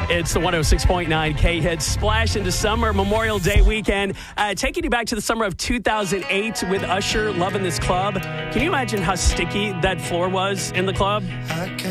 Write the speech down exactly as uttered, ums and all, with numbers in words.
It's the one oh six point nine K-Hit Splash into Summer Memorial Day weekend. Uh, taking you back to the summer of two thousand eight with Usher, Lovin' This Club. Can you imagine how sticky that floor was in the club?